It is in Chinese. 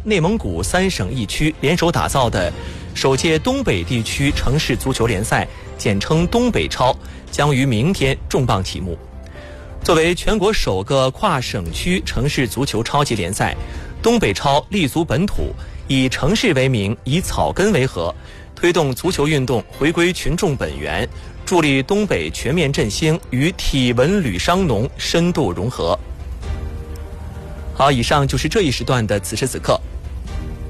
内蒙古3省1区联手打造的首届东北地区城市足球联赛，简称东北超，将于明天重磅启幕。作为全国首个跨省区城市足球超级联赛，东北超立足本土，以城市为名，以草根为核，推动足球运动回归群众本源，助力东北全面振兴与体文旅商农深度融合。好，以上就是这一时段的此时此刻。